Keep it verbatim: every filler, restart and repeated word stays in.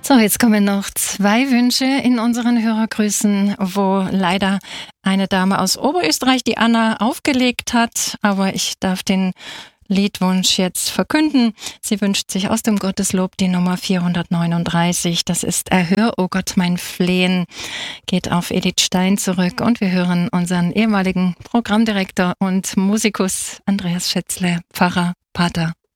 So, jetzt kommen noch zwei Wünsche in unseren Hörergrüßen, wo leider eine Dame aus Oberösterreich, die Anna, aufgelegt hat. Aber ich darf den Liedwunsch jetzt verkünden. Sie wünscht sich aus dem Gotteslob die Nummer vierhundertneununddreißig. Das ist Erhör, o Gott, mein Flehen. Geht auf Edith Stein zurück und wir hören unseren ehemaligen Programmdirektor und Musikus Andreas Schätzle, Pfarrer, Pater